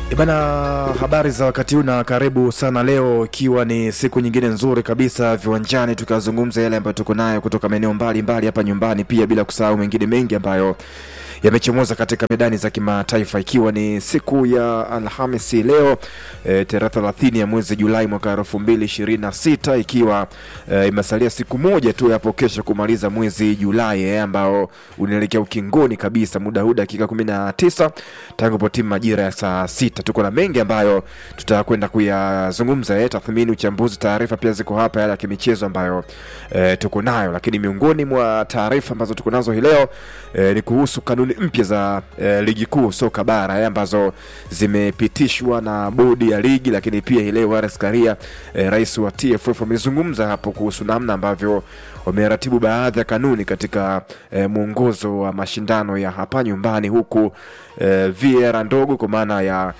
Bana, habari za wakati huu na karibu sana leo, ikiwa ni siku nyingine nzuri kabisa viwanjani, tukazungumza yale ambayo tuko nayo kutoka maeneo mbalimbali hapa nyumbani, pia bila kusahau mengine mengi ambayo yamechomoza katika medani za kimataifa, ikiwa ni siku ya Alhamisi leo tarehe 30 ya mwezi Julai mwaka 2026, ikiwa imesalia siku moja tu hapo kesho kumaliza mwezi Julai ambao unaelekea ukingoni kabisa. Muda huu dakika 19 tangu timu majira ya saa 6. Tuko na mengi ambayo tutakwenda kuyazungumza, tathmini, uchambuzi, taarifa pia ziko hapa, yale ya kimichezo ambayo tuko nayo. Lakini miongoni mwa taarifa ambazo tuko nazo hii leo ni kuhusu kanuni mpya za ligi kuu soka bara ambazo zimepitishwa na bodi ya ligi. Lakini pia hii leo Wallace Karia, rais wa TFF, amezungumza hapo kuhusu namna ambavyo wameratibu baadhi ya kanuni katika mwongozo wa mashindano ya hapa nyumbani, huku VAR ndogo kwa maana ya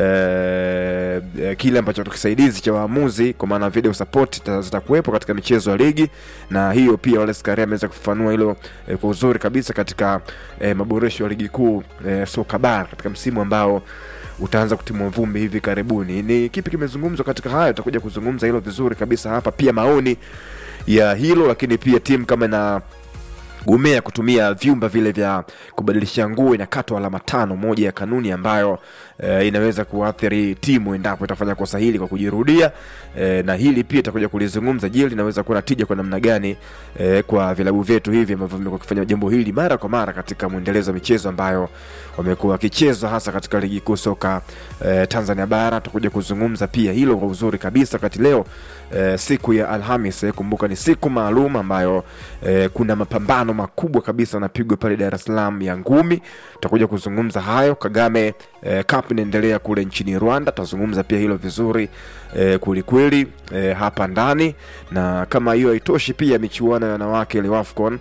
kile ambacho tukisaidizi cha waamuzi kwa maana video support zitakuwepo katika michezo ya ligi. Na hiyo pia Wallace Karia ameweza kufafanua hilo kwa uzuri kabisa katika maboresho ya ligi kuu soka bara katika msimu ambao utaanza kutimua vumbi hivi karibuni. Ni kipi kimezungumzwa katika hayo? Tutakuja kuzungumza hilo vizuri kabisa hapa, pia maoni ya hilo. Lakini pia timu kama na gumea kutumia vyumba vile vya kubadilisha nguo inakatwa alama 5, moja ya kanuni ambayo inaweza kuathiri timu endapo itafanya kosa hili kwa kujirudia. Na hili pia tutakuja kulizungumza, je, linaweza kuwa na tija kwa namna gani kwa vilabu vyetu hivi ambavyo vimekuwa kufanya jambo hili mara kwa mara katika muendelezo wa michezo ambayo wamekuwa wakicheza hasa katika ligi kuu soka Tanzania bara. Tutakuja kuzungumza pia hilo kwa uzuri kabisa kati leo siku ya Alhamisi. Kumbuka ni siku maalum ambayo kuna mapambano makubwa kabisa yanapigwa pale Dar es Salaam ya ngumi. Tutakuja kuzungumza hayo. Kagame Cup inaendelea kule nchini Rwanda, tutazungumza pia hilo vizuri kweli hapa ndani. Na kama hiyo haitoshi, pia michuano ya wanawake ile AFCON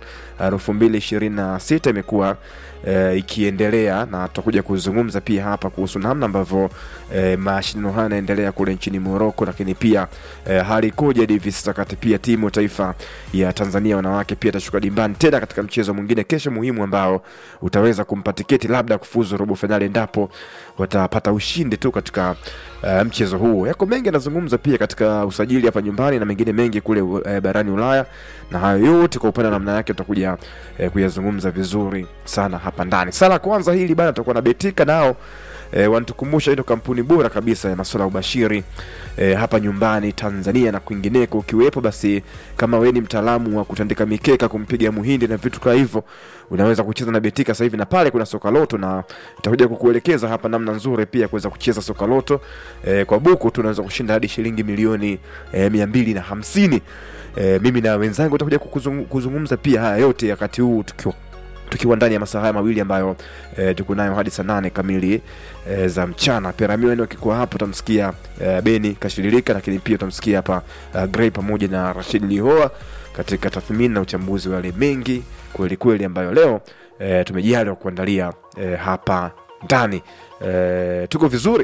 2026 imekuwa ikiendelea, na tutakuja kuzungumza pia hapa kuhusu namna ambavyo mashindano haya yanaendelea kule nchini Morocco. Lakini pia hali koje hivi sasa kati pia timu taifa ya Tanzania wanawake pia itashuka dimbani tena katika mchezo mwingine kesho muhimu ambao utaweza kumpa tiketi labda kufuzu robo finali endapo watapata ushindi tu katika mchezo huo. Yako mengi yanazungumza pia katika usajili hapa nyumbani na mengine mengi kule barani Ulaya, na hayo yote kwa upande namna yake tutakuja kuyazungumza vizuri sana hapa ndani. Sala kwanza hili bana, tutakuwa na Betika nao wanatukumbusha ndio kampuni bora kabisa ya masuala ya ubashiri hapa nyumbani Tanzania na kwingineko. Ukiwepo basi, kama wewe ni mtaalamu wa kutandika mikeka, kumpiga muhindi na vitu kama hivyo, unaweza kucheza na Betika sasa hivi. Na pale kuna soka loto, na nitakuja kukuelekeza hapa namna nzuri pia kuweza kucheza soka loto. Kwa buku tunaweza kushinda hadi shilingi milioni 250. Mimi na wenzangu tutakuja kuzungumza pia haya yote wakati huu tukiwa ndani ya masaa haya mawili ambayo tuko nayo hadi saa 8 kamili za mchana. Piramio akikuwa hapo utamsikia Beni Kashililika, lakini pia utamsikia hapa Gray pamoja na Rashid Lihoa katika tathmini na uchambuzi wale mengi kweli kweli ambayo leo tumejaliwa kuandalia hapa ndani. Tuko vizuri.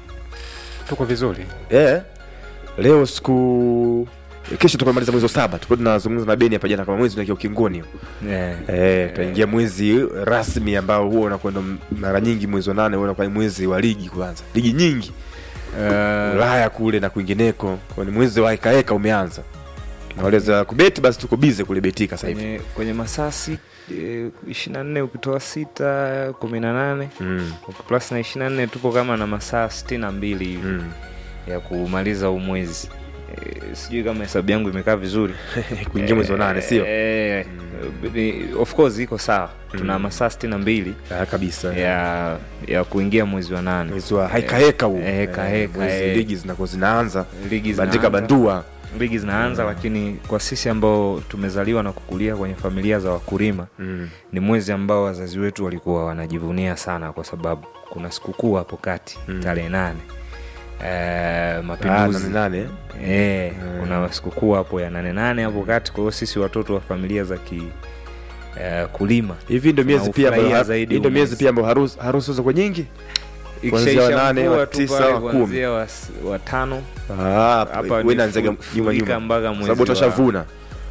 Leo siku kesho tukamaliza mwezi wa 7. Tulikuwa tunazungumza na Beni hapa jana kama mwezi unaelekea ukingoni. Tuingia mwezi rasmi ambao huo unakwenda mara nyingi mwezi wa 8 huo unakuwa mwezi wa ligi kwanza. Ligi nyingi Ulaya kule na kwingineko, kwa ni mwezi wa heka umeanza. Na wale kubeti basi tuko busy kule Betika sasa hivi. Kwenye masasi 24 ukitoa 6 18 plus na 24 tupo kama na masaa 62 hivi ya kumaliza mwezi. Sijui kama hesabu yangu imekaa vizuri kuingia mwezi wa 8 sio? Of course iko sawa. Tuna masaa 62 kabisa ya kuingia mwezi wa 8. Mwezi wa heka huo. Mwezi ligi zinaanza. Bandika bandua. Ligi zinaanza, lakini kwa sisi ambao tumezaliwa na kukulia kwenye familia za wakulima ni mwezi ambao wazazi wetu walikuwa wanajivunia sana, kwa sababu kuna sikukuu hapo kati tarehe 8. Mapinduzi 8 kuna sikukuu hapo ya 8 hapo kati. Kwa hiyo sisi watoto wa familia za kulima hivi ndio miezi pia ambao harusi ziko nyingi, kuanzia 8 wa 9 wa 10 wa 5 hapa wewe unaanza nyuma mpaka mwezi sababu utashavuna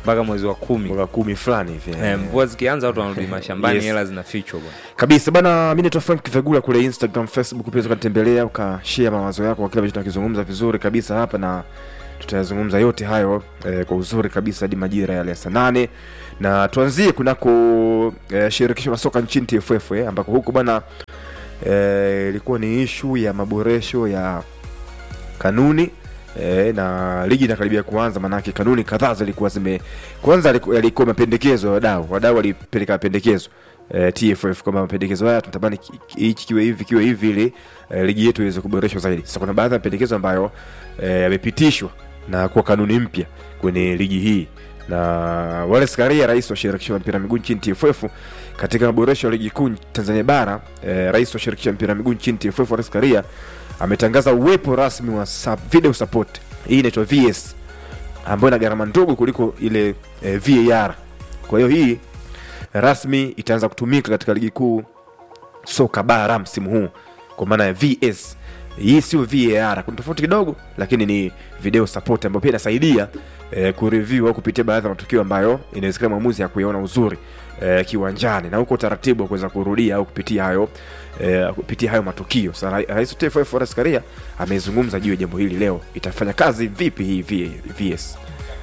mpaka mwezi wa 10. Mwezi wa 10 fulani hivi. Mvua zikianza watu wanarudi mashambani, hela zinafichwa bwana. Kabisa bana, mimi ni Frank Kivegula kule Instagram, Facebook, pia ukatembelea ukashare mawazo yako kwa kile ambacho tunakizungumza vizuri kabisa hapa, na tutayazungumza yote hayo kwa uzuri kabisa hadi majira ya saa 8. Na tuanzie kunako shirikisho la soka nchini TFF ambako huko bana ilikuwa ni issue ya maboresho ya kanuni na ligi inakaribia kuanza, manake kanuni kadhaa zilikuwa kwanza yalikuwa mapendekezo ya wadau walipeleka pendekezo TFF kama mapendekezo haya tunatamani hichi kiwe hivi ili ligi yetu iweze kuboreshwa zaidi. Sasa kuna baadhi ya mapendekezo ambayo yamepitishwa na kwa kanuni mpya kwenye ligi hii, na Wallace Karia, rais wa shirikisho la mpira miguu nchini TFF, katika maboresho ya ligi kuu Tanzania bara, rais wa shirikisho la mpira miguu nchini TFF Wallace Karia ametangaza uwepo rasmi wa video support. Hii inaitwa VS, ambayo ina gharama ndogo kuliko ile VAR. Kwa hiyo hii rasmi itaanza kutumika katika ligi kuu soka bara msimu huu, kwa maana ya VS. Hii sio VAR, kuna tofauti kidogo, lakini ni video support ambayo pia inasaidia kureview au kupitia baadhi ya matukio ambayo inawezekana mwamuzi ya kuiona uzuri kiwanjani, na huko taratibu wa kuweza kurudia au kupitia hayo matukio. Sasa rais wa TFF Wallace Karia amezungumza juu ya jambo hili leo. Itafanya kazi vipi hii VS?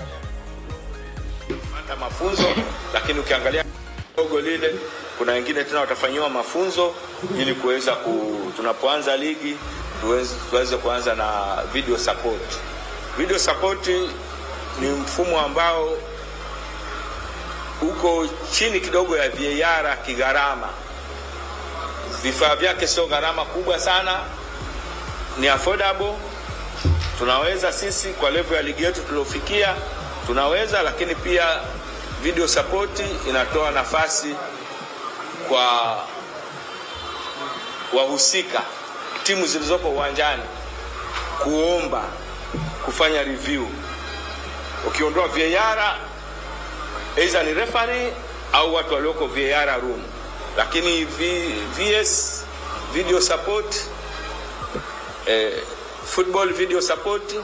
Hata mafunzo, lakini ukiangalia dogo lile, kuna wengine tena watafanyiwa mafunzo ili kuweza tunapoanza ligi tuweze kuanza na video support. Video support ni mfumo ambao uko chini kidogo ya VAR kigharama. Vifaa vyake sio gharama kubwa sana, ni affordable. Tunaweza sisi kwa level ya ligi yetu tuliofikia tunaweza, lakini pia video support inatoa nafasi kwa wahusika, timu zilizopo uwanjani kuomba kufanya review. Ukiondoa VAR, aidha ni referee au watu walioko VAR room, lakini VS video support, football video support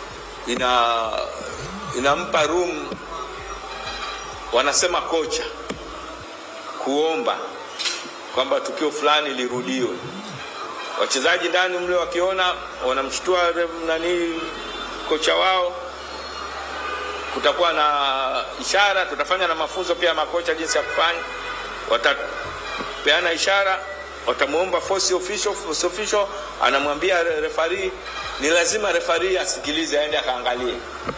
inampa room, wanasema kocha, kuomba kwamba tukio fulani lirudiwe. Wachezaji ndani mle wakiona wanamshtua kocha wao, kutakuwa na ishara. Tutafanya na mafunzo pia makocha jinsi ya kufanya, watapeana ishara, watamuomba force official anamwambia referee. Ni lazima referee asikilize, aende akaangalie.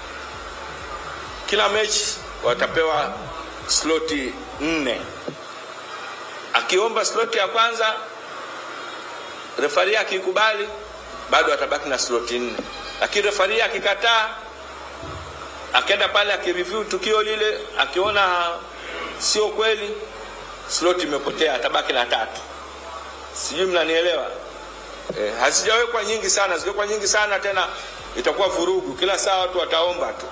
Kila mechi watapewa sloti 4. Akiomba sloti ya kwanza, referee akikubali, bado atabaki na sloti 4. Lakini referee akikataa, akaenda pale akireview tukio lile, akiona sio kweli, slot imepotea, atabaki na 3. Sijui mnanielewa? Hazijawekwa nyingi sana, zingekuwa nyingi sana tena itakuwa vurugu, kila saa watu wataomba tu.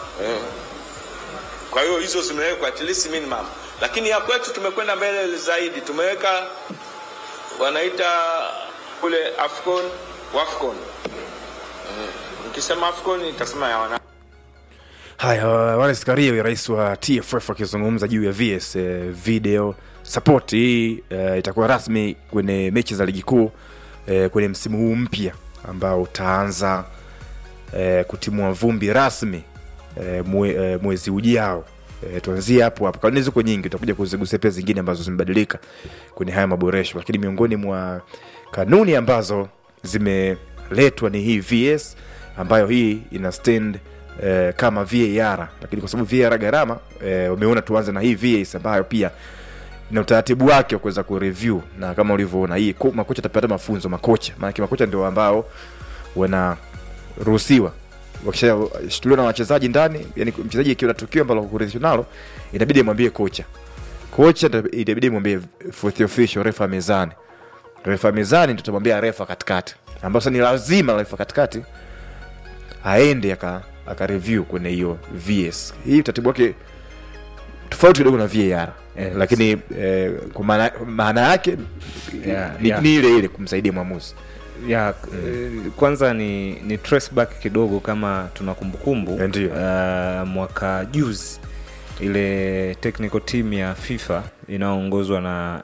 Kwa hiyo hizo zimewekwa at least minimum. Lakini ya kwetu tumekwenda mbele zaidi, tumeweka wanaita kule Wafcon. Nikisema Afcon nitasema ya wana. Haya, Wallace Karia, rais wa TFF, akizungumza juu ya VS video support. Hii itakuwa rasmi kwenye mechi za ligi kuu kwenye msimu huu mpya ambao utaanza kutimua vumbi rasmi mwezi ujao. Tuanzie hapo. Kanuni ziko nyingi, tutakuja kuzigusia pia zingine ambazo zimebadilika kwenye haya maboresho, lakini miongoni mwa kanuni ambazo zimeletwa ni hii VS, ambayo hii ina stand kama VAR, lakini kwa sababu VAR gharama, umeona tuanze na hii VS ambayo pia na utaratibu wake wa kuweza kureview. Na kama ulivyoona hii makocha tapata mafunzo, maana makocha ndio ambao wanaruhusiwa wakishashtuliwa na wachezaji ndani, yani mchezaji akiwa na tukio ambalo kuridhishwa nalo, inabidi amwambie kocha inabidi mwambie fourth official, refa mezani ndio tutamwambia refa katikati, ambapo sasa ni lazima refa katikati aende aka review kwenye hiyo VS. Hii utaratibu wake tofauti kidogo na VAR, lakini kwa maana yake ni ile kumsaidia mwamuzi. Kwanza ni trace back kidogo, kama tunakumbukumbu mwaka juzi ile technical team ya FIFA inayoongozwa na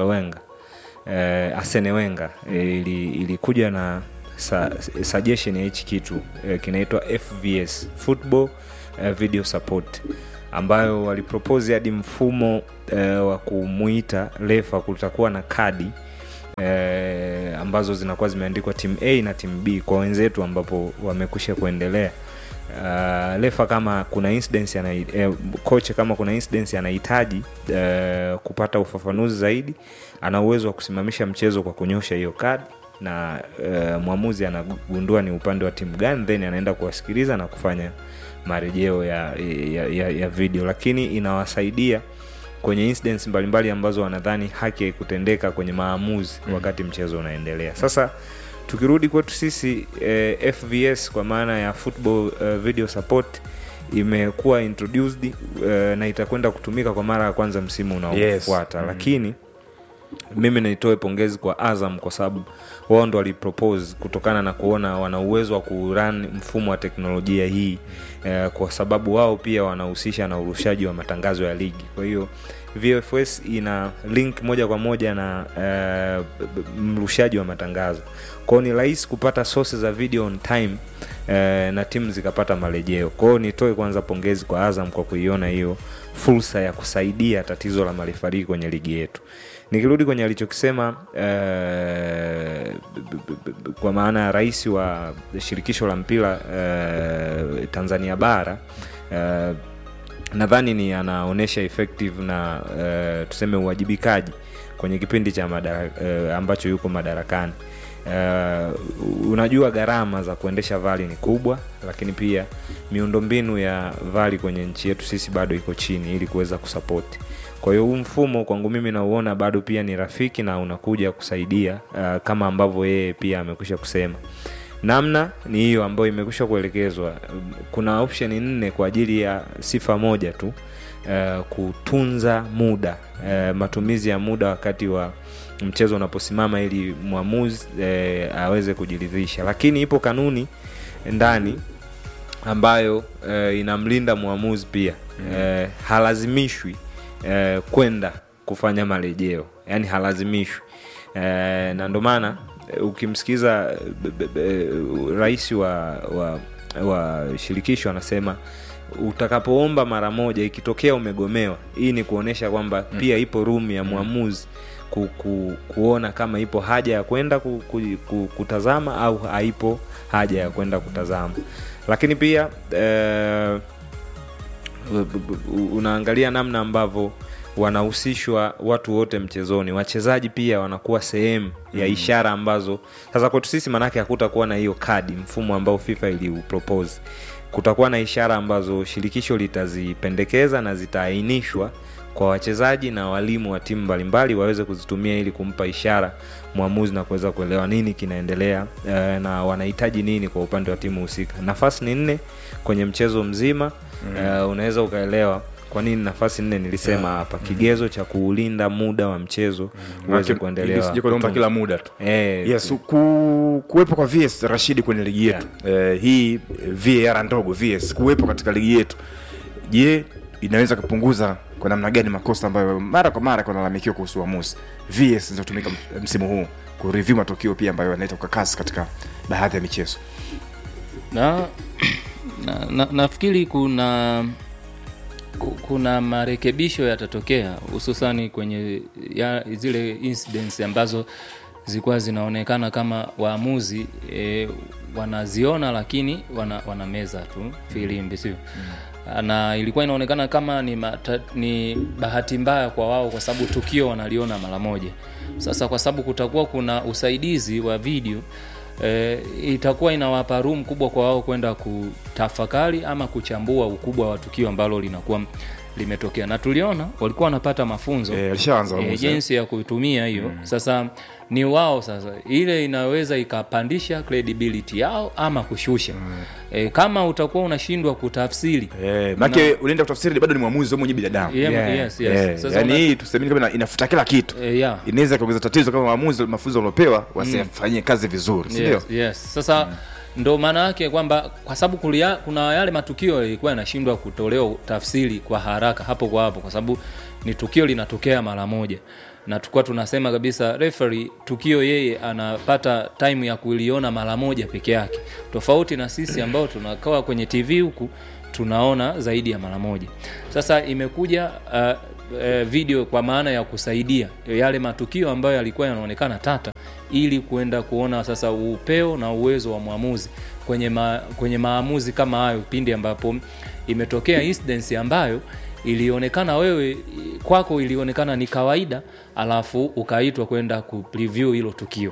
Arsene Wenger ilikuja na suggestion ya hichi kitu kinaitwa FVS, Football Video Support, ambayo walipropose hadi mfumo wa kumuita refa. Kutakuwa na kadi ambazo zinakuwa zimeandikwa team A na team B kwa wenzetu ambapo wamekusha kuendelea. Refa kama kuna incidence coach kama kuna incidence anahitaji kupata ufafanuzi zaidi, ana uwezo wa kusimamisha mchezo kwa kunyosha hiyo kadi, na mwamuzi anagundua ni upande wa timu gani, then anaenda kuwasikiliza na kufanya marejeo ya video. Lakini inawasaidia kwenye incidents mbalimbali ambazo wanadhani haki haikutendeka kwenye maamuzi wakati mchezo unaendelea. Sasa tukirudi kwetu sisi, FVS kwa maana ya Football Video Support imekuwa introduced na itakwenda kutumika kwa mara ya kwanza msimu unaofuata. Lakini mimi nitoe pongezi kwa Azam kwa sababu wao ndo walipropose kutokana na kuona wana uwezo wa kurun mfumo wa teknolojia hii, kwa sababu wao pia wanahusisha na urushaji wa matangazo ya ligi. Kwa hiyo VFS ina link moja kwa moja na mrushaji wa matangazo. Kwa hiyo ni rahisi kupata sources za video on time na timu zikapata marejeo. Kwa hiyo nitoe kwanza pongezi kwa Azam kwa kuiona hiyo fursa ya kusaidia tatizo la marefari kwenye ligi yetu. Nikirudi kwenye alichokisema kwa maana ya rais wa shirikisho la mpira Tanzania bara, nadhani ni anaonesha effective na tuseme uwajibikaji kwenye kipindi cha ambacho yuko madarakani. Unajua gharama za kuendesha vali ni kubwa, lakini pia miundombinu ya vali kwenye nchi yetu sisi bado iko chini ili kuweza kusupport. Kwa hiyo huu mfumo kwangu mimi nauona bado pia ni rafiki na unakuja kusaidia, kama ambavyo yeye pia amekwisha kusema. Namna ni hiyo ambayo imekwisha kuelekezwa. Kuna option 4 kwa ajili ya sifa moja tu, kutunza muda, matumizi ya muda wakati wa mchezo unaposimama ili mwamuzi aweze kujiridhisha. Lakini ipo kanuni ndani ambayo inamlinda mwamuzi pia. Halazimishwi kwenda kufanya marejeo, yani halazimishwi. Na ndio maana ukimsikiza rais wa shirikisho anasema utakapoomba mara moja, ikitokea umegomewa, hii ni kuonesha kwamba pia ipo room ya mwamuzi kuona kama ipo haja ya kwenda kutazama au haipo haja ya kwenda kutazama. Lakini pia unaangalia namna ambavyo wanahusishwa watu wote mchezoni. Wachezaji pia wanakuwa sehemu ya ishara ambazo sasa kwetu sisi manake hakutakuwa na hiyo kadi, mfumo ambao FIFA ilipropose. Kutakuwa na ishara ambazo shirikisho litazipendekeza na zitaainishwa kwa wachezaji na walimu wa timu mbalimbali waweze kuzitumia ili kumpa ishara mwamuzi na kuweza kuelewa nini kinaendelea na wanahitaji nini kwa upande wa timu husika. Nafasi ni 4 kwenye mchezo mzima. Unaweza ukaelewa kwa nini nafasi 4 nilisema hapa. Kigezo cha kuulinda muda wa mchezo uweze kuendelea. Sije kuomba kila muda tu. Yes, kuwepo kwa VS Rashidi kwenye ligi yetu. Hii VAR ndogo VS kuwepo katika ligi yetu. Je, inaweza kupunguza kwa namna gani makosa ambayo mara kwa mara kunalalamikiwa kuhusu uamuzi? VS zinatumika msimu huu ku review matokeo pia ambayo yanaita kwa kasi katika baadhi ya michezo. Nafikiri kuna marekebisho yatatokea, hususani kwenye zile incidents ambazo zilikuwa zinaonekana kama waamuzi wanaziona lakini wanameza tu filimbi, sio? Na ilikuwa inaonekana kama ni bahati mbaya kwa wao kwa sababu tukio wanaliona mara moja. Sasa kwa sababu kutakuwa kuna usaidizi wa video, itakuwa inawapa room kubwa kwa wao kwenda kutafakari ama kuchambua ukubwa wa tukio ambalo linakuwa limetokea. Na tuliona walikuwa wanapata mafunzo jinsi ya kutumia hiyo. Sasa ni wao sasa, ile inaweza ikapandisha credibility yao ama kushusha. Kama utakuwa unashindwa kutafsiri, maana unaenda kutafsiri bado ni mwamuzi mwenye binadamu. Yes. Sasa yani hii tusemeni kama inafuta kila kitu. Inaweza kuongeza tatizo kama waamuzi mafunzo waliopewa wasifanyie kazi vizuri, si ndio? Yes. Sasa ndo maana yake kwamba kwa sababu kuna yale matukio yalikuwa yanashindwa kutolewa tafsiri kwa haraka hapo kwa hapo, kwa sababu ni tukio linatokea mara moja, na tukua tunasema kabisa referee tukio yeye anapata time ya kuliona mara moja peke yake, tofauti na sisi ambao tunakaa kwenye TV huku tunaona zaidi ya mara moja. Sasa imekuja video kwa maana ya kusaidia yale matukio ambayo yalikuwa yanaonekana tata, ili kuenda kuona sasa upeo na uwezo wa muamuzi kwenye maamuzi kama hayo, pindi ambapo imetokea incidence ambayo ilionekana wewe kwako ilionekana ni kawaida, alafu ukaitwa kwenda kupreview hilo tukio.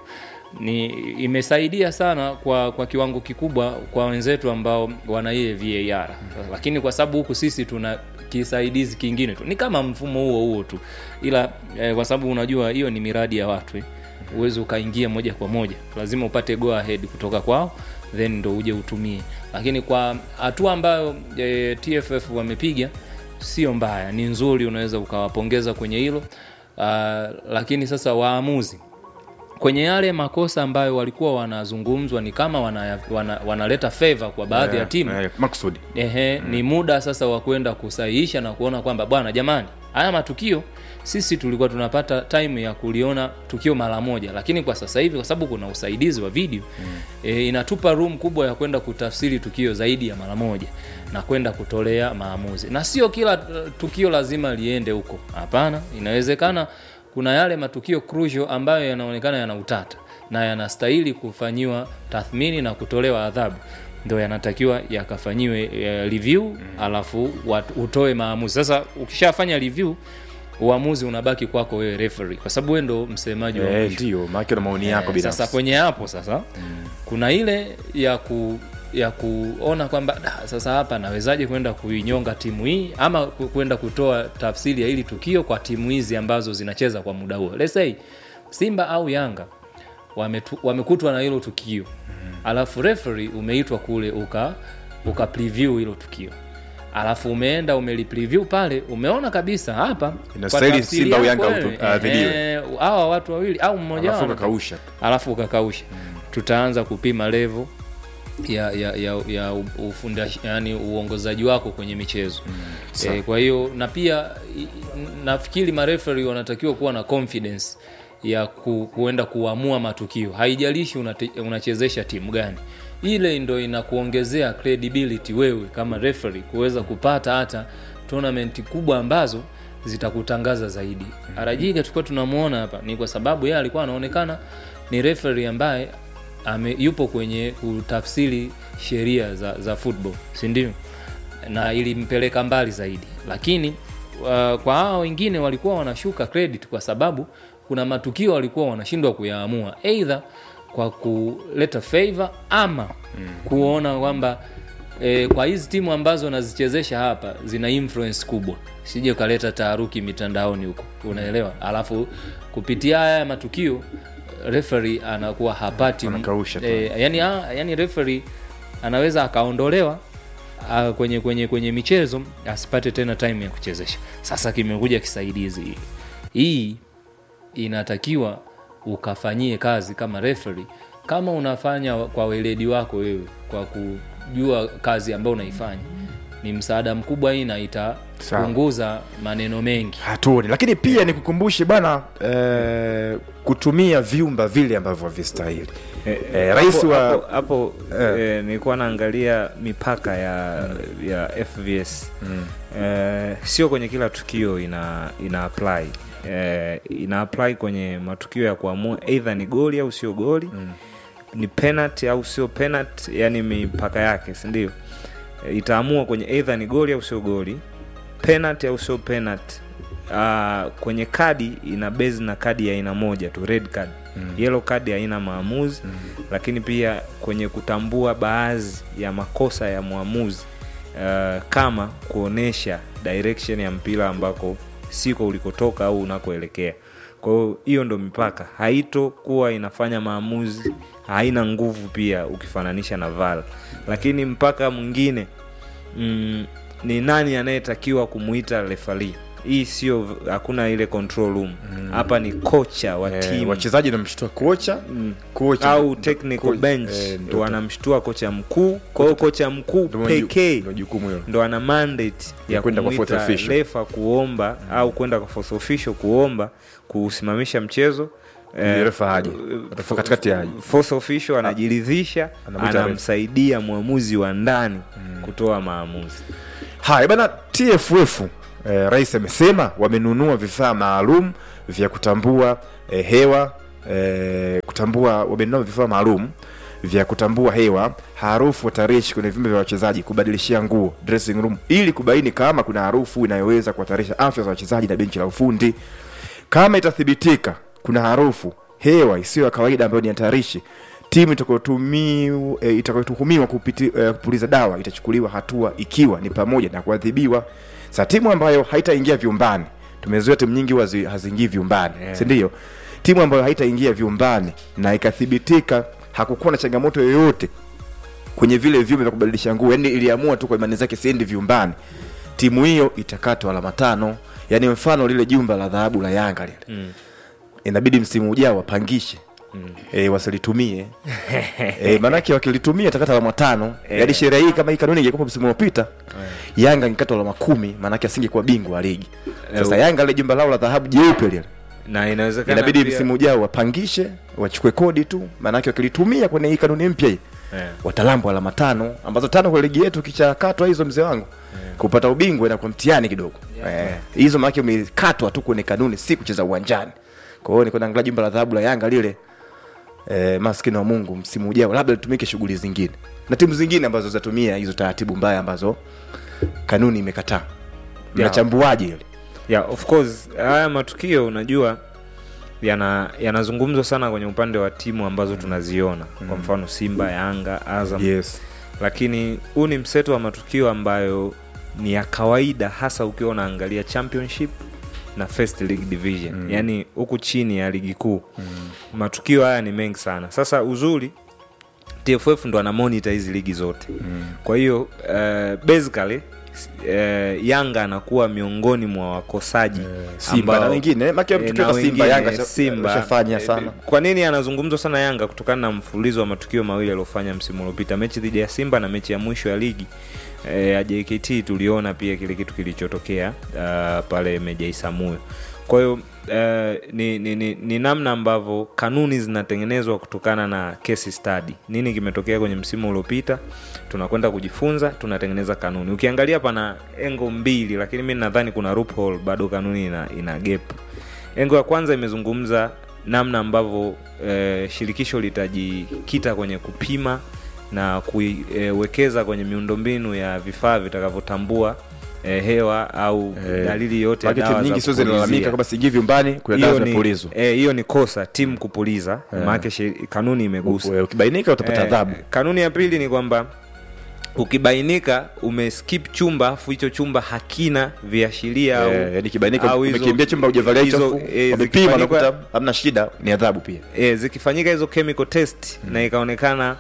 Imesaidia sana kwa kiwango kikubwa kwa wenzetu ambao wana ile VAR. Lakini kwa sababu huku sisi tuna kisaidizi kingine tu, ni kama mfumo huo tu, ila kwa sababu unajua hiyo ni miradi ya watu, uwezo ukaingia moja kwa moja, lazima upate go ahead kutoka kwao then ndo uje utumie. Lakini kwa hatua ambayo TFF wamepiga sio mbaya, ni nzuri, unaweza ukawapongeza kwenye hilo. Lakini sasa waamuzi kwenye yale makosa ambayo walikuwa wanazungumzwa ni kama wanaleta favor kwa baadhi ya timu, maksudi ni muda sasa wa kwenda kusahihisha na kuona kwamba bwana jamani, haya matukio sisi tulikuwa tunapata time ya kuliona tukio mara moja, lakini kwa sasa hivi kwa sababu kuna usaidizi wa video inatupa room kubwa ya kwenda kutafsiri tukio zaidi ya mara moja na kwenda kutolea maamuzi. Na sio kila tukio lazima liende huko, hapana, inawezekana kuna yale matukio crucial ambayo yanaonekana yana utata na yanastahili kufanyiwa tathmini na kutolewa adhabu, ndio yanatakiwa yakafanyiwe review, alafu utoe maamuzi. Sasa ukishafanya review, uamuzi unabaki kwako wewe referee, kwa sababu wewe ndo msemaji wa mwisho. Ndio maana kuna maoni yako binafsi. Sasa kwenye hapo sasa kuna ile ya kuona kwamba sasa hapa nawezaje kwenda kuinyonga timu hii ama kwenda kutoa tafsiri ya hili tukio kwa timu hizi ambazo zinacheza kwa muda huo. Let's say Simba au Yanga wamekutwa na hilo tukio, alafu referee umeitwa kule uka preview hilo tukio, alafu umeenda umelipreview pale, umeona kabisa hapa inastahili Simba au Yanga adhibiwe hawa watu wawili au mmoja wao, alafu ukakausha. Tutaanza kupima level ya ufundaji, yani uongozaji wako kwenye michezo. Kwa hiyo na pia nafikiri mareferee wanatakiwa kuwa na confidence ya kuenda kuamua matukio, haijalishi unachezesha timu gani. Ile ndio inakuongezea credibility wewe kama referee kuweza kupata hata tournament kubwa ambazo zitakutangaza zaidi. Arajiga tulikuwa tunamuona hapa ni kwa sababu yeye alikuwa anaonekana ni referee ambaye yupo kwenye kutafsiri sheria za football, si ndio? Na ilimpeleka mbali zaidi. Lakini kwa hao wengine walikuwa wanashuka credit kwa sababu kuna matukio walikuwa wanashindwa kuyaamua, either kwa kuleta favor ama kuona kwamba kwa hizi timu ambazo nazichezesha hapa zina influence kubwa, sije kaleta taharuki mitandaoni huko, unaelewa? Alafu kupitia haya matukio referee anakuwa hapati yani referee anaweza akaondolewa kwenye michezo, asipate tena time ya kuchezesha. Sasa kimekuja kisaidizi hii inatakiwa ukafanyie kazi kama referee, kama unafanya kwa weledi wako wewe, kwa kujua kazi ambayo unaifanya, ni msaada mkubwa hii na itapunguza maneno mengi hatuni. Lakini pia nikukumbushe bana kutumia vyumba vile ambavyo havistahili. Rais wa hapo nilikuwa naangalia mipaka ya FVS. Sio kwenye kila tukio ina apply. Ina apply kwenye matukio ya kuamua either ni goli au sio goli, ni penalty au sio penalty, yani mipaka yake, si ndio? Itaamua kwenye either ni goli au sio goli, penalty au sio penalty. Kwenye kadi ina base na kadi ya aina moja tu, red card. Yellow card haina maamuzi. Lakini pia kwenye kutambua baadhi ya makosa ya muamuzi, kama kuonesha direction ya mpira ambako siko ulikotoka au unakoelekea. Kwa hiyo ndo mipaka, haito kuwa inafanya maamuzi, haina nguvu pia ukifananisha na VAR. Lakini mpaka mwingine ni nani anayetakiwa kumuita referee. hii sio, hakuna ile control room hapa, ni kocha wa timu, wachezaji wanamshtua kocha au technical bench ndo wanamshtua kocha mkuu. Kwa hiyo kocha mkuu pekee ndo ana mandate ya kwenda kwa fourth official refa kuomba au kwenda kwa fourth official kuomba kusimamisha mchezo. Refa haji katikati haji, fourth official anajiridhisha, anamsaidia muamuzi wa ndani kutoa maamuzi. Hai bana, TFF rais amesema wamenunua vifaa maalum vya kutambua hewa, wamenunua vifaa maalum vya kutambua hewa, harufu, hatarishi kwenye vyumba vya wachezaji, kubadilishia nguo, dressing room, ili kubaini kama kuna harufu inayoweza kuhatarisha afya za wachezaji na benchi la ufundi. Kama itathibitika kuna harufu, hewa isiyo ya kawaida ambayo ni hatarishi, timu itakayotuhumiwa kupuliza dawa itachukuliwa hatua, ikiwa ni pamoja na kuadhibiwa. Sasa timu ambayo haitaingia vyumbani, tumezoea timu nyingi haziingii vyumbani, si ndio? Timu ambayo haitaingia vyumbani na ikathibitika hakukuwa na changamoto yoyote kwenye vile vyumba vya kubadilisha nguo, yani iliamua tu kwa imani zake siendi vyumbani, timu hiyo itakatwa alama 5. Yani mfano lile jumba la dhahabu la Yanga lile inabidi msimu ujao wapangishe wasilitumie maana yake wakilitumia atakata alama 5. Yaani sheria hii kama hii kanuni ingekuwa msimu uliopita, Yanga ingekata alama 10, maana yake asingekuwa bingwa wa ligi. Sasa Yanga ile jumba lao la dhahabu jeupe lile, na inawezekana inabidi msimu ujao wapangishe, wachukue kodi tu, maana yake wakilitumia kwenye hii kanuni mpya hii watalambwa alama 5, ambazo 5 kwa ligi yetu kichakatwa hizo mzee wangu kupata ubingwa na kwa mtihani kidogo. Hizo maana yake umekatwa tu kwenye kanuni, si kucheza uwanjani. Kwa hiyo niko naangalia jumba la dhahabu la Yanga lile, maskini wa Mungu, msimu ujao labda litumike shughuli zingine na timu zingine ambazo zatumia hizo taratibu mbaya ambazo kanuni imekataa. Tunachambuaje hili? Of course haya matukio unajua yanazungumzwa sana kwenye upande wa timu ambazo tunaziona, kwa mfano Simba, Yanga, Azam. Lakini huu ni mseto wa matukio ambayo ni ya kawaida, hasa ukiwa unaangalia championship na first league division, yani huku chini ya ligi kuu. Matukio haya ni mengi sana. Sasa uzuri TFF ndo ana monitor hizi ligi zote. Kwa hiyo basically Yanga anakuwa miongoni mwa wakosaji Simba na wengine, maana tukio la Simba Yanga shafanya sana. Kwa nini anazungumzwa sana Yanga? Kutokana na mfululizo wa matukio mawili aliyofanya msimu uliopita, mechi dhidi ya Simba na mechi ya mwisho ya ligi ya JKT. Tuliona pia kile kitu kilichotokea pale Meja Isamuyo. Kwa hiyo ni namna ambavyo kanuni zinatengenezwa kutokana na case study. Nini kimetokea kwenye msimu uliopita, tunakwenda kujifunza, tunatengeneza kanuni. Ukiangalia pana engo mbili, lakini mimi nadhani kuna loophole, bado kanuni ina gap. Engo ya kwanza imezungumza namna ambavyo shirikisho litajikita kwenye kupima na kuwekeza kwenye miundombinu ya vifaa vitakavyotambua hewa au dalili yote ya dawa nyingi. Sio zinalalamika kama singii vyumbani kuna dawa za pulizo. Hiyo ni kosa timu kupuliza, maana kanuni imegusa. Ukibainika utapata adhabu. Kanuni ya pili ni kwamba ukibainika umeskip chumba afu hicho chumba hakina viashiria au yani kibainika umekimbia chumba hujavalia chafu, umepima na kuta hamna shida, ni adhabu pia. Zikifanyika hizo chemical test na ikaonekana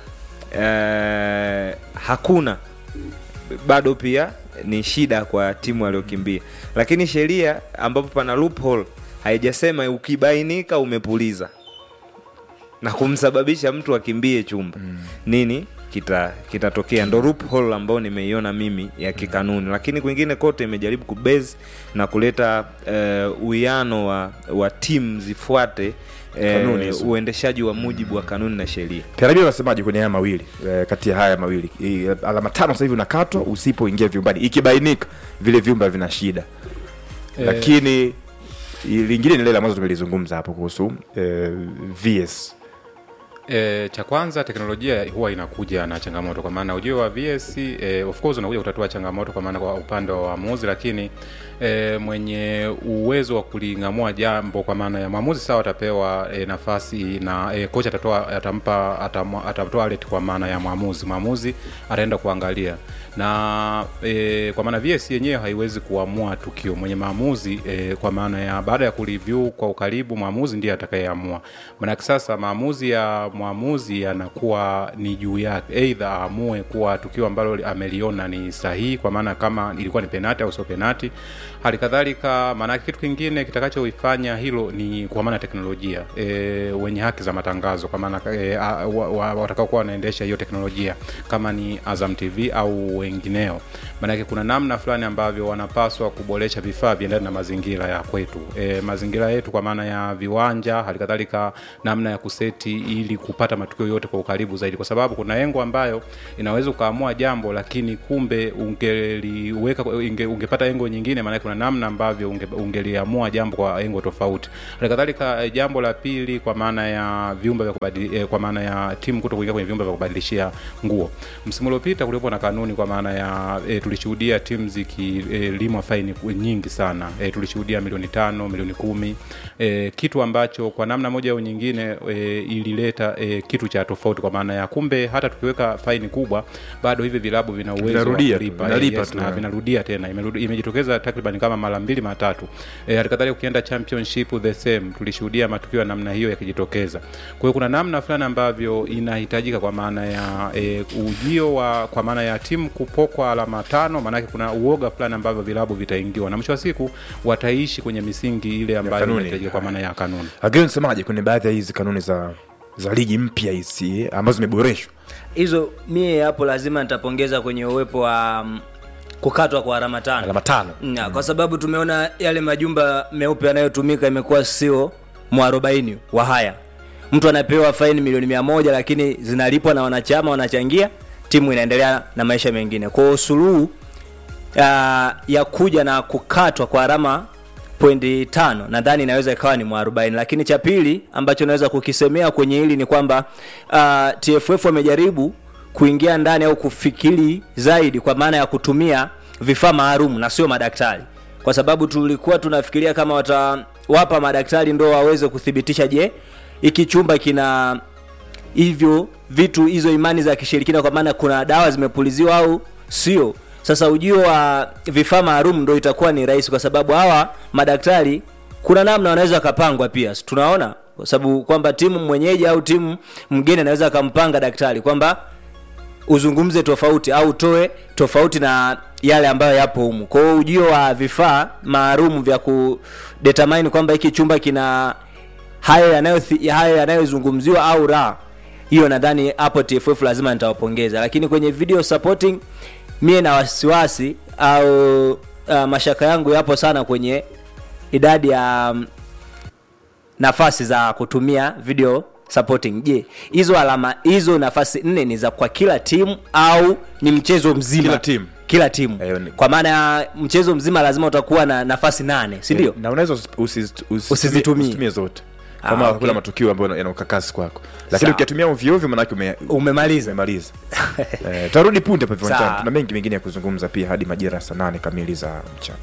hakuna, bado pia ni shida kwa timu aliyokimbia. Lakini sheria ambapo pana loophole haijasema ukibainika umepuliza na kumsababisha mtu akimbie chumba nini kitatokea. Ndo loophole ambao nimeiona mimi ya kikanuni. Lakini kwingine kote imejaribu kubase na kuleta uwiano wa timu zifuate uendeshaji wa mujibu wa kanuni na sheria. Tarabia unasemaje kwenye haya mawili? Kati ya haya mawili alama 5 sasa hivi unakatwa usipoingia vyumbani, ikibainika vile vyumba vina shida. Lakini lingine ni lile ambazo tumelizungumza hapo kuhusu VS. Cha kwanza, teknolojia huwa inakuja na changamoto, kwa maana ujio wa VS of course unakuja kutatua changamoto kwa maana kwa upande wa waamuzi, lakini mwenye uwezo wa kulingamua jambo kwa maana ya maamuzi sawa atapewa nafasi na kocha atatoa alert kwa maana ya maamuzi ataenda kuangalia na kwa maana VS yenyewe haiwezi kuamua tukio. Mwenye maamuzi kwa maana ya baada ya kureview kwa ukaribu, maamuzi ndiye atakayeamua. Maana sasa maamuzi ya mwamuzi anakuwa ni juu yake, either aamue kuwa tukio ambalo ameliona ni sahihi, kwa maana kama ilikuwa ni penalty au sio penalty. Halikadhalika maana kitu kingine kitakachoifanya hilo ni kwa maana teknolojia, wenye haki za matangazo, kwa maana watakao kuwa wanaendesha hiyo teknolojia kama ni Azam TV au wengineo. Maana kuna namna fulani ambavyo wanapaswa kuboresha vifaa viendane na mazingira ya kwetu, mazingira yetu, kwa maana ya viwanja, halikadhalika namna ya kuseti ili kupata matukio yote kwa ukaribu zaidi, kwa sababu kuna engo ambayo inaweza ukaamua jambo lakini kumbe ungepata engo nyingine, maana kuna namna ambavyo ungeliamua jambo kwa engo tofauti. Halikadhalika jambo la pili, kwa maana ya vyumba vya kubadilisha, kwa maana ya timu kutokuingia kwenye vyumba vya kubadilishia nguo. Msimu uliopita kulikuwa na kanuni, kwa maana ya tulishuhudia timu zikilimwa faini nyingi sana, tulishuhudia milioni 5, milioni 10, kitu ambacho kwa namna moja au nyingine ilileta kitu cha tofauti, kwa maana ya kumbe hata tukiweka faini kubwa bado hivi vilabu vina uwezo wa kulipa na vinarudia tena. Imejitokeza takriban kama mara 2 mara 3. Halikadhalika ukienda championship the same, tulishuhudia matukio ya namna hiyo yakijitokeza. Kwa hiyo kuna namna fulani ambavyo inahitajika, kwa maana ya ujio wa, kwa maana ya timu kupokwa alama 5, maana yake kuna uoga fulani ambavyo vilabu vitaingiwa na mwisho wa siku wataishi kwenye misingi ile ambayo inahitajika, kwa maana ya kanuni. Again semaje kwenye baadhi ya hizi kanuni za ligi mpya hizi ambazo zimeboreshwa hizo, mie hapo lazima nitapongeza kwenye uwepo wa kukatwa kwa alama 5. Kwa sababu tumeona yale majumba meupe yanayotumika imekuwa sio mwarobaini wa haya. Mtu anapewa faini milioni 100 lakini zinalipwa na wanachama, wanachangia, timu inaendelea na maisha mengine. Kwa suluhu ya kuja na kukatwa kwa alama 0.5 nadhani inaweza ikawa ni 40. Lakini cha pili ambacho naweza kukisemea kwenye hili ni kwamba TFF wamejaribu kuingia ndani au kufikiri zaidi, kwa maana ya kutumia vifaa maalum na sio madaktari, kwa sababu tulikuwa tunafikiria kama watawapa madaktari ndio waweze kuthibitisha je hiki chumba kina hivyo vitu, hizo imani za kishirikina, kwa maana kuna dawa zimepuliziwa au sio. Sasa ujio wa vifaa maalum ndio itakuwa ni rahisi, kwa sababu hawa madaktari kuna namna wanaweza kupangwa pia. Tunaona kwa sababu kwamba timu mwenyeji au timu mgeni anaweza kumpanga daktari kwamba uzungumze tofauti au toe tofauti na yale ambayo yapo humu. Kwa hiyo ujio wa vifaa maalum vya ku determine kwamba hiki chumba kina hayo yanayozungumziwa au la, hiyo nadhani hapo TFF lazima nitawapongeza. Lakini kwenye video supporting mie na wasiwasi au mashaka yangu yapo sana kwenye idadi ya nafasi za kutumia video supporting. Je, hizo alama, hizo nafasi 4 ni za kwa kila timu au ni mchezo mzima? Kila timu. Kwa maana ya mchezo mzima lazima utakuwa na nafasi 8, si ndio? Na unaweza usizitumie zote kama kuna matukio ambayo yana ukakasi kwako, lakini ukitumia ovyo ovyo maana yake umemaliza. Tarudi punde hapa viwanjani, tuna mengi mengine ya kuzungumza pia hadi majira saa 8 kamili za mchana.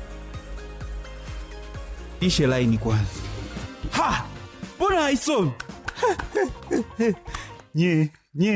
Ishe line kwanza. Mbona haisomi? Nye.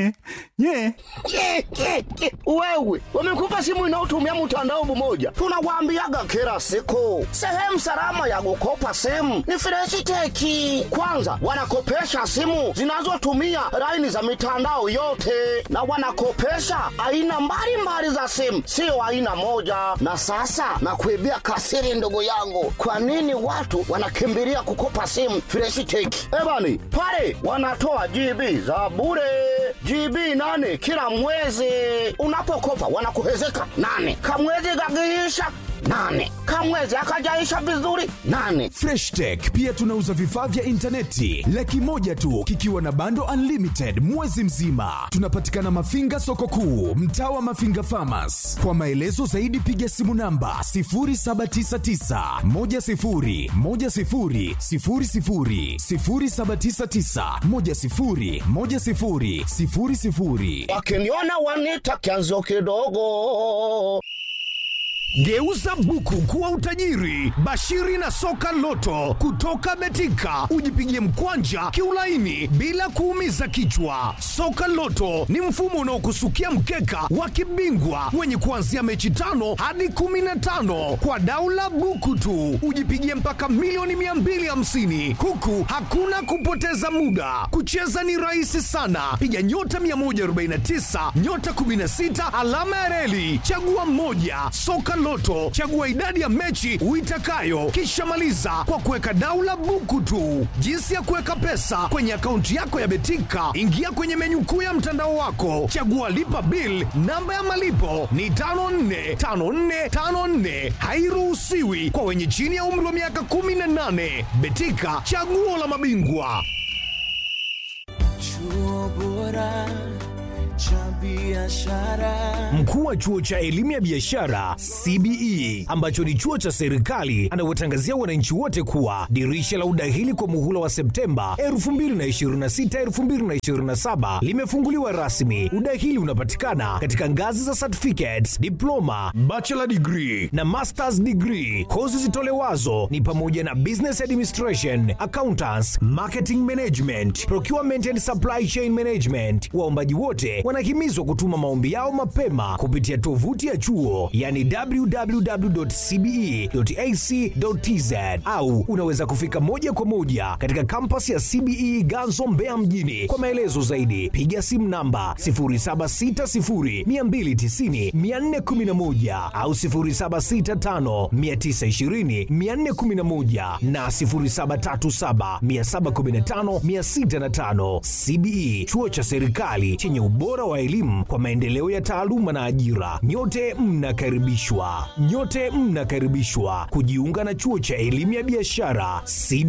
Wewe, wamekupa simu inayotumia mtandao mmoja. Tunawaambiaga kila siku, sehemu salama ya kukopa simu ni Fresh Tech. Kwanza, wanakopesha simu zinazotumia line za mitandao yote, na wanakopesha aina mbalimbali za simu, sio aina moja. Na sasa nakuibia kasiri, ndugu yangu, kwa nini watu wanakimbilia kukopa simu Fresh Tech? Ebani, pale wanatoa GB za bure, GB 8 kila mwezi. Unapokopa wanakuhezeka 8. Kamwezi gagiisha 8. Kamwezi akajaisha vizuri 8. Fresh Tech pia tunauza vifaa vya interneti 100,000 tu kikiwa na bando unlimited mwezi mzima. Tunapatikana Mafinga soko kuu, mtaa wa Mafinga Farmers. Kwa maelezo zaidi piga simu namba 0799 10 10 00 0799 10 10 00. Wakiniona wanita kianzo kidogo. Geuza buku kuwa utajiri. Bashiri na soka loto kutoka Betika, ujipigie mkwanja kiulaini bila kuumiza kichwa. Soka loto ni mfumo unaokusukia mkeka wa kibingwa wenye kuanzia mechi 5 hadi 15 kwa daula buku tu. Ujipigie mpaka milioni 250 huku hakuna kupoteza muda. Kucheza ni rahisi sana. Piga nyota 149 nyota 16 alama ya reli, chagua mmoja. Soka Loto, chagua idadi ya mechi uitakayo, kisha maliza kwa kuweka daula buku tu. Jinsi ya kuweka pesa kwenye akaunti yako ya Betika, ingia kwenye menyu kuu ya mtandao wako, chagua lipa bill. Namba ya malipo ni 545454. Hairuhusiwi kwa wenye chini ya umri wa miaka 18. Betika, chaguo la mabingwa. Chuo bora cha biashara. Mkuu wa chuo cha elimu ya biashara CBE ambacho ni chuo cha serikali anawatangazia wananchi wote kuwa dirisha la udahili kwa muhula wa Septemba 2026-2027 limefunguliwa rasmi. Udahili unapatikana katika ngazi za certificates, diploma, bachelor degree na masters degree. Kozi zitolewazo ni pamoja na business administration, accountants, marketing management, procurement and supply chain management. Waombaji wote wanahimizwa kutuma maombi yao mapema kupitia tovuti ya chuo, yani www.cbe.ac.tz, au unaweza kufika moja kwa moja katika kampasi ya CBE Ganzo Mbeya mjini. Kwa maelezo zaidi piga simu namba 0760290411 au 0765920411 na 0737715605. CBE, chuo cha serikali chenye ubora wa elimu kwa maendeleo ya taaluma na ajira. Nyote mnakaribishwa. Nyote mnakaribishwa kujiunga na chuo cha elimu ya biashara CBE.